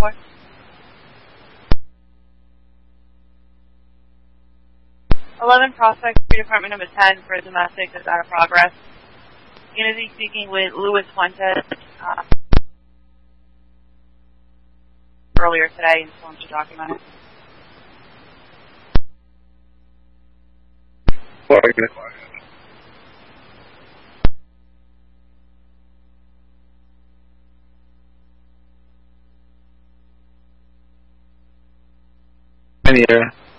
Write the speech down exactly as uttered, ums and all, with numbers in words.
for? eleven Prospect Street, apartment number ten for domestic is out of progress. Going to be speaking with Luis Fuentes uh, earlier today, and just wanted to talk about it. Here.